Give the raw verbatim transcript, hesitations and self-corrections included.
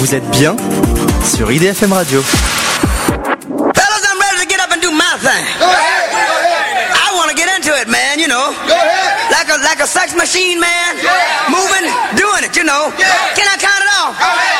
Vous êtes bien sur I D F M Radio. Fellas, I'm ready to get up and do my thing. Go ahead, go ahead. I want to get into it, man, you know. Go ahead. Like a like a sex machine, man. Yeah. Moving, doing it, you know. Yeah. Can I count it off? Go ahead.